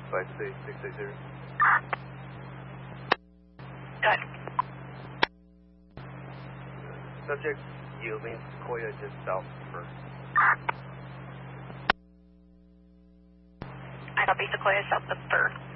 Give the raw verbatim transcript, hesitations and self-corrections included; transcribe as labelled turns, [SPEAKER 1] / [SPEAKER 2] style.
[SPEAKER 1] five six six eight zero.
[SPEAKER 2] Good.
[SPEAKER 1] Subject yielding Sequoia just south first.
[SPEAKER 2] I copy Sequoia south of Burr.